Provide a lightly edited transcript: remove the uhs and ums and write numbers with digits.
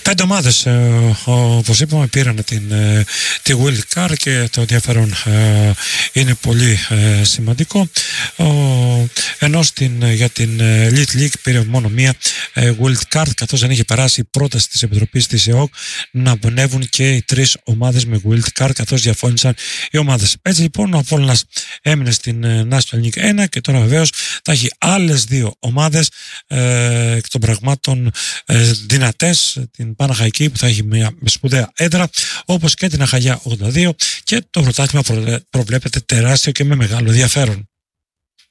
Πέντε ομάδες, όπως είπαμε, πήραν τη Wild Card και το ενδιαφέρον είναι πολύ σημαντικό. Ενώ για την Elite League πήρε μόνο μία Wild Card, καθώς δεν είχε περάσει η πρόταση της Επιτροπής της ΕΟΚ να μπνεύουν και οι τρεις ομάδες με Wild Card, καθώς διαφώνησαν οι ομάδες. Έτσι λοιπόν ο Απόλλωνας έμεινε στην National League 1 και τώρα βεβαίως θα έχει άλλες δύο ομάδες εκ των πραγμάτων δυνατές, την Παναχαϊκή που θα έχει μια σπουδαία έδρα, όπως και την Αχαγιά 82, και το πρωτάθλημα προβλέπεται τεράστιο και με μεγάλο ενδιαφέρον.